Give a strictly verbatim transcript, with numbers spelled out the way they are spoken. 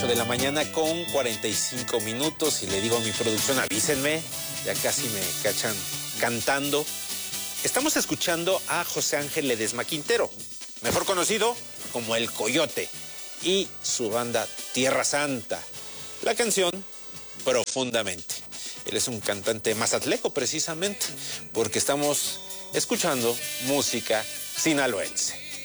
ocho de la mañana con cuarenta y cinco minutos y le digo a mi producción, avísenme, ya casi me cachan cantando. Estamos escuchando a José Ángel Ledesma Quintero, mejor conocido como El Coyote, y su banda Tierra Santa. La canción, Profundamente. Él es un cantante mazatleco precisamente, porque estamos escuchando música sinaloense.